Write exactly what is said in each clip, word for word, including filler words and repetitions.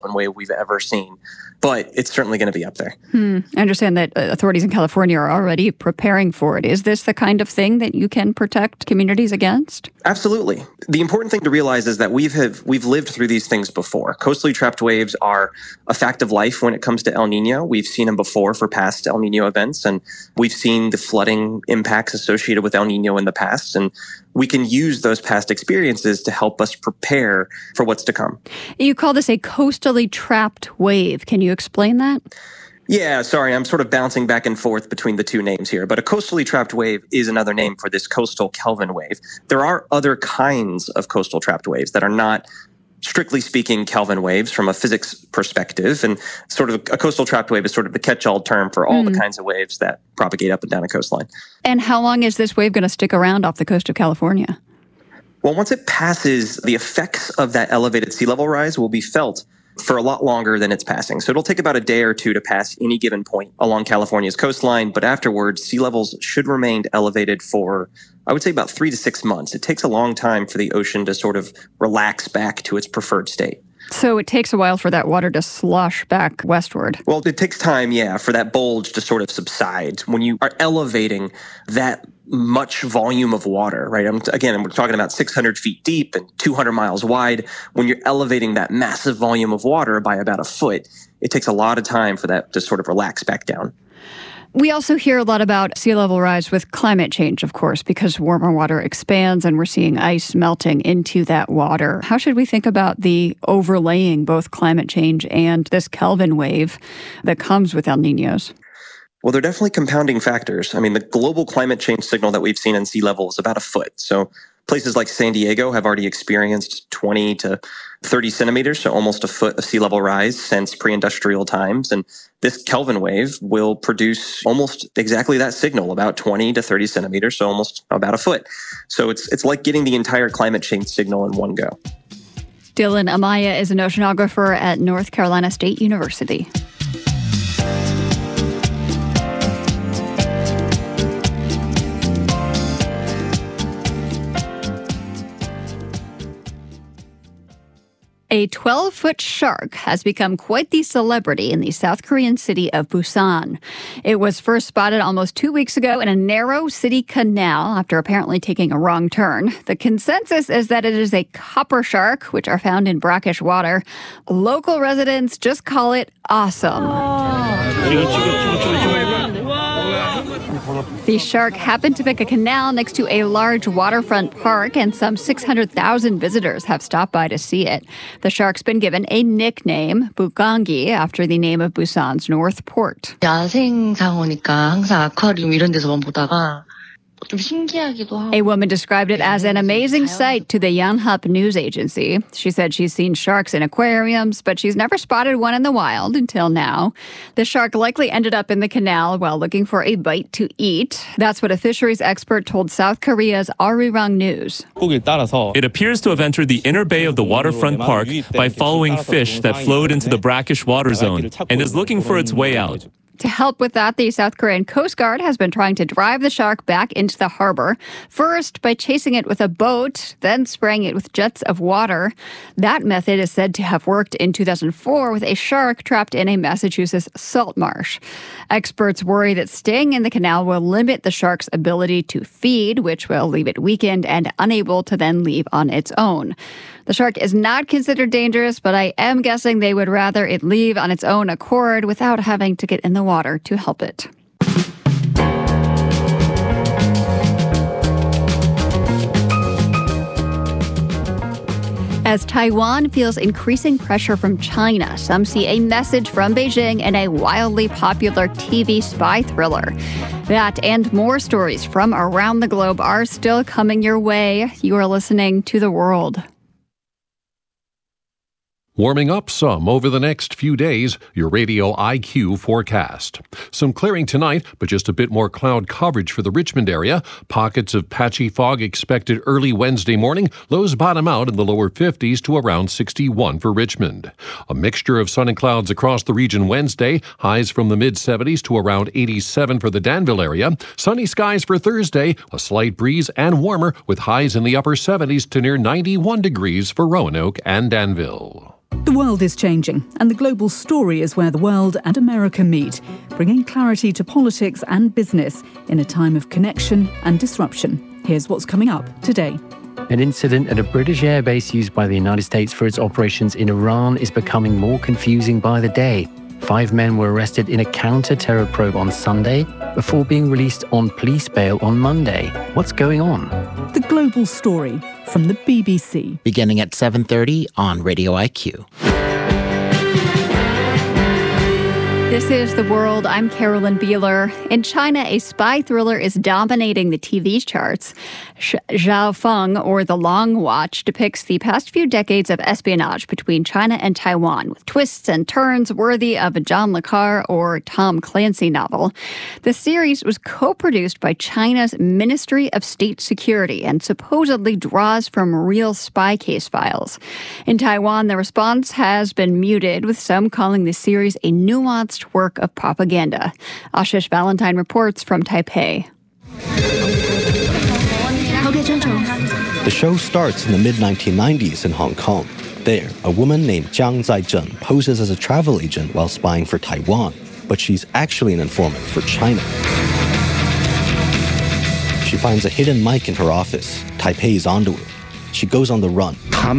wave we've ever seen. But it's certainly going to be up there. Hmm. I understand that authorities in California are already preparing for it. Is this the kind of thing that you can protect communities against? Absolutely. The important thing to realize is that we've have, we've lived through these things before. Coastally trapped waves are a fact of life when it comes to El Nino. We've seen them before for past El Nino events, and we've seen the flooding impacts associated with El Nino in the past. And we can use those past experiences to help us prepare for what's to come. You call this a coastally trapped wave. Can you explain that? Yeah, sorry, I'm sort of bouncing back and forth between the two names here, but a coastally trapped wave is another name for this coastal Kelvin wave. There are other kinds of coastal trapped waves that are not, strictly speaking, Kelvin waves from a physics perspective, and sort of a coastal trapped wave is sort of the catch-all term for all mm. the kinds of waves that propagate up and down a coastline. And how long is this wave going to stick around off the coast of California? Well, once it passes, the effects of that elevated sea level rise will be felt for a lot longer than it's passing. So it'll take about a day or two to pass any given point along California's coastline, but afterwards, sea levels should remain elevated for, I would say, about three to six months. It takes a long time for the ocean to sort of relax back to its preferred state. So it takes a while for that water to slosh back westward. Well, it takes time, yeah, for that bulge to sort of subside. When you are elevating that much volume of water, right? I'm, again, we're talking about six hundred feet deep and two hundred miles wide. When you're elevating that massive volume of water by about a foot, it takes a lot of time for that to sort of relax back down. We also hear a lot about sea level rise with climate change, of course, because warmer water expands and we're seeing ice melting into that water. How should we think about the overlaying both climate change and this Kelvin wave that comes with El Niños? Well, they're definitely compounding factors. I mean, the global climate change signal that we've seen in sea level is about a foot. So places like San Diego have already experienced twenty to thirty centimeters, so almost a foot of sea level rise since pre-industrial times. And this Kelvin wave will produce almost exactly that signal, about twenty to thirty centimeters, so almost about a foot. So it's it's like getting the entire climate change signal in one go. Dylan Amaya is an oceanographer at North Carolina State University. A twelve-foot shark has become quite the celebrity in the South Korean city of Busan. It was first spotted almost two weeks ago in a narrow city canal after apparently taking a wrong turn. The consensus is that it is a copper shark, which are found in brackish water. Local residents just call it awesome. The shark happened to pick a canal next to a large waterfront park, and some six hundred thousand visitors have stopped by to see it. The shark's been given a nickname, Bugangi, after the name of Busan's North Port. 야생 상어니까 항상 아쿠아리움 이런 데서만 보다가 A woman described it as an amazing sight to the Yonhap news agency. She said she's seen sharks in aquariums, but she's never spotted one in the wild until now. The shark likely ended up in the canal while looking for a bite to eat. That's what a fisheries expert told South Korea's Arirang News. It appears to have entered the inner bay of the waterfront park by following fish that flowed into the brackish water zone and is looking for its way out. To help with that, the South Korean Coast Guard has been trying to drive the shark back into the harbor, first by chasing it with a boat, then spraying it with jets of water. That method is said to have worked in two thousand four with a shark trapped in a Massachusetts salt marsh. Experts worry that staying in the canal will limit the shark's ability to feed, which will leave it weakened and unable to then leave on its own. The shark is not considered dangerous, but I am guessing they would rather it leave on its own accord without having to get in the water to help it. As Taiwan feels increasing pressure from China, some see a message from Beijing in a wildly popular T V spy thriller. That and more stories from around the globe are still coming your way. You are listening to The World. Warming up some over the next few days, your Radio I Q forecast. Some clearing tonight, but just a bit more cloud coverage for the Richmond area. Pockets of patchy fog expected early Wednesday morning. Lows bottom out in the lower fifties to around sixty-one for Richmond. A mixture of sun and clouds across the region Wednesday. Highs from the mid-seventies to around eighty-seven for the Danville area. Sunny skies for Thursday. A slight breeze and warmer with highs in the upper seventies to near ninety-one degrees for Roanoke and Danville. The world is changing, and The Global Story is where the world and America meet, bringing clarity to politics and business in a time of connection and disruption. Here's what's coming up today. An incident at a British airbase used by the United States for its operations in Iran is becoming more confusing by the day. Five men were arrested in a counter-terror probe on Sunday before being released on police bail on Monday. What's going on? The Global Story from the B B C. Beginning at seven thirty on Radio I Q. This is The World. I'm Carolyn Beeler. In China, a spy thriller is dominating the T V charts. Zhao Feng, or The Long Watch, depicts the past few decades of espionage between China and Taiwan, with twists and turns worthy of a John le Carre or Tom Clancy novel. The series was co-produced by China's Ministry of State Security and supposedly draws from real spy case files. In Taiwan, the response has been muted, with some calling the series a nuanced work of propaganda. Ashish Valentine reports from Taipei. The show starts in the mid nineteen nineties in Hong Kong. There, a woman named Jiang Zaizhen poses as a travel agent while spying for Taiwan, but she's actually an informant for China. She finds a hidden mic in her office. Taipei's onto her. She goes on the run.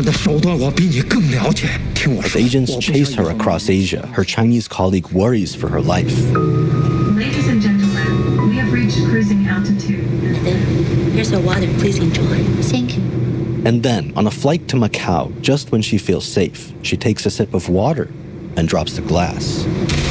As agents chase her across Asia, her Chinese colleague worries for her life. Ladies and gentlemen, we have reached cruising altitude. Here's the water. Please enjoy. Thank you. And then, on a flight to Macau, just when she feels safe, she takes a sip of water and drops the glass.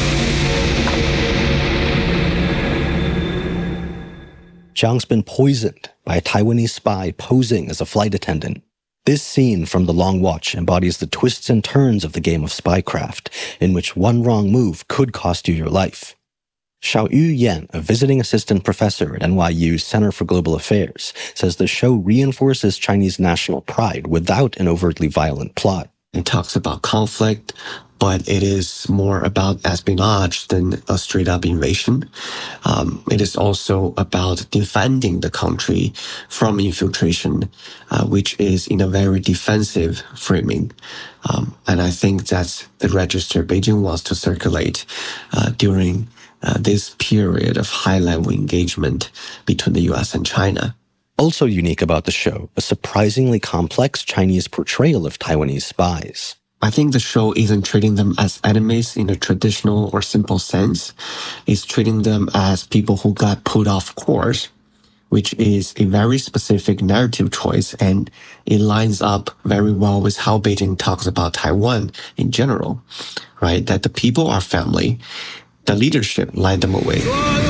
Jiang's been poisoned by a Taiwanese spy posing as a flight attendant. This scene from The Long Watch embodies the twists and turns of the game of spycraft, in which one wrong move could cost you your life. Xiaoyu Yan, a visiting assistant professor at N Y U's Center for Global Affairs, says the show reinforces Chinese national pride without an overtly violent plot. It talks about conflict, but it is more about espionage than a straight-up invasion. Um, it is also about defending the country from infiltration, uh, which is in a very defensive framing. Um, and I think that's the register Beijing wants to circulate uh, during uh, this period of high-level engagement between the U S and China. Also unique about the show, a surprisingly complex Chinese portrayal of Taiwanese spies. I think the show isn't treating them as enemies in a traditional or simple sense. It's treating them as people who got put off course, which is a very specific narrative choice, and it lines up very well with how Beijing talks about Taiwan in general, right? That the people are family, the leadership lined them away.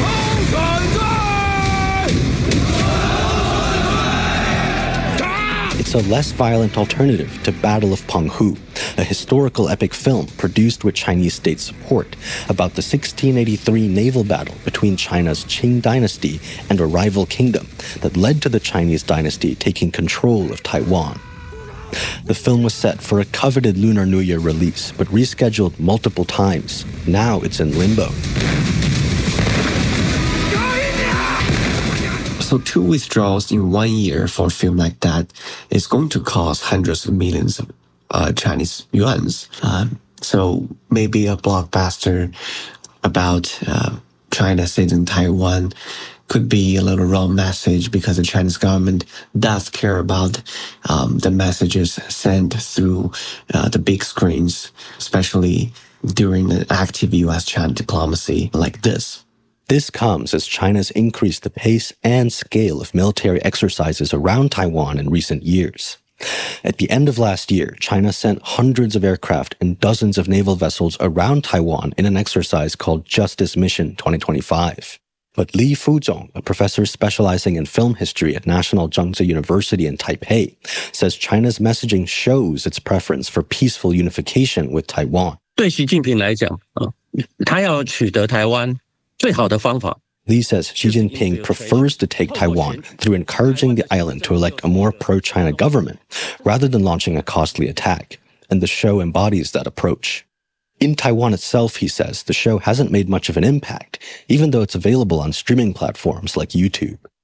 It's a less violent alternative to Battle of Penghu, a historical epic film produced with Chinese state support about the sixteen eighty-three naval battle between China's Qing dynasty and a rival kingdom that led to the Chinese dynasty taking control of Taiwan. The film was set for a coveted Lunar New Year release, but rescheduled multiple times. Now it's in limbo. So two withdrawals in one year for a film like that is going to cost hundreds of millions of uh, Chinese yuans. Uh, so maybe a blockbuster about uh, China seizing Taiwan could be a little wrong message, because the Chinese government does care about um, the messages sent through uh, the big screens, especially during an active U S-China diplomacy like this. This comes as China's increased the pace and scale of military exercises around Taiwan in recent years. At the end of last year, China sent hundreds of aircraft and dozens of naval vessels around Taiwan in an exercise called Justice Mission twenty twenty-five. But Li Fuzhong, a professor specializing in film history at National Zhengzhou University in Taipei, says China's messaging shows its preference for peaceful unification with Taiwan. 对习近平来讲，啊，他要取得台湾。 Li says Xi Jinping prefers to take Taiwan through encouraging the island to elect a more pro-China government, rather than launching a costly attack, and the show embodies that approach. In Taiwan itself, he says, the show hasn't made much of an impact, even though it's available on streaming platforms like YouTube.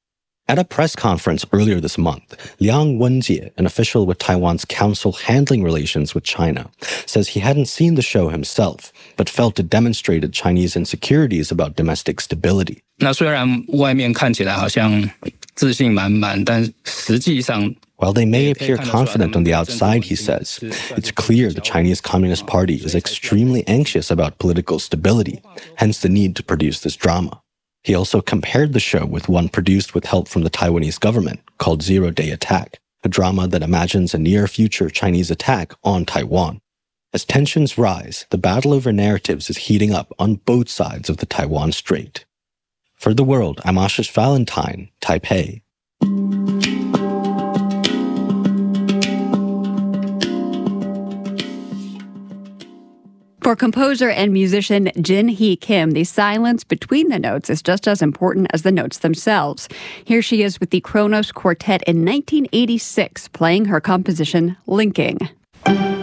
At a press conference earlier this month, Liang Wenjie, an official with Taiwan's council handling relations with China, says he hadn't seen the show himself, but felt it demonstrated Chinese insecurities about domestic stability. 那虽然外面看起来好像自信满满，但实际上 While they may appear confident on the outside, he says, it's clear the Chinese Communist Party is extremely anxious about political stability, hence the need to produce this drama. He also compared the show with one produced with help from the Taiwanese government called Zero Day Attack, a drama that imagines a near-future Chinese attack on Taiwan. As tensions rise, the battle over narratives is heating up on both sides of the Taiwan Strait. For The World, I'm Ashish Valentine, Taipei. For composer and musician Jin Hee Kim, the silence between the notes is just as important as the notes themselves. Here she is with the Kronos Quartet in nineteen eighty-six, playing her composition Linking.